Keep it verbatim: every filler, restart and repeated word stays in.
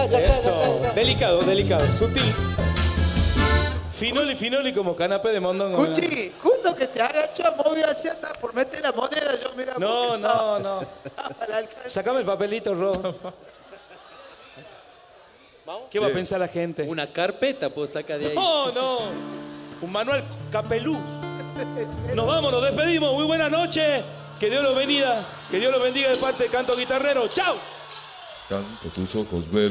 acá, Eso. acá, acá. Delicado, delicado, sutil. Finoli, finoli como canapé de mondongo. mira. Cuchi, justo que te agacha, movió hacia atrás por meter la moneda, yo mira. No, porque no, no. estaba al alcance. Sacame el papelito, Ro. ¿Qué va a pensar la gente? Una carpeta puedo sacar de ahí. No, no. Un manual capeluz. Nos vamos, nos despedimos. Muy buenas noches. Que Dios los bendiga. Que Dios los bendiga de parte de Canto Guitarrero. ¡Chao! Canto tus ojos verdes.